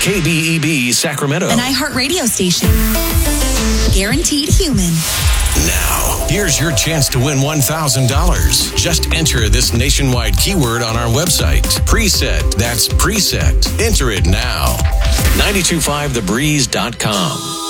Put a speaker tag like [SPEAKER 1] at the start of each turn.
[SPEAKER 1] KBEB Sacramento.
[SPEAKER 2] An iHeartRadio station. Guaranteed human.
[SPEAKER 1] Now, here's your chance to win $1,000. Just enter this nationwide keyword on our website. Preset. That's preset. Enter it now. 925thebreeze.com.